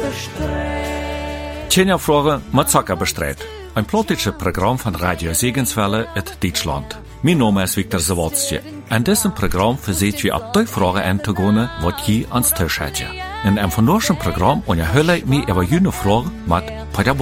Tjenja Fragen mit Zucker bestreit. Ein politisches Programm von Radio Segenswelle in Deutschland. Mein Name ist Viktor Zawadzki. In diesem Programm versucht wir ab die Fragen einzugehen, was je ans Tisch hat. In einem von diesem Programm unterhalte ich mich über jene Fragen mit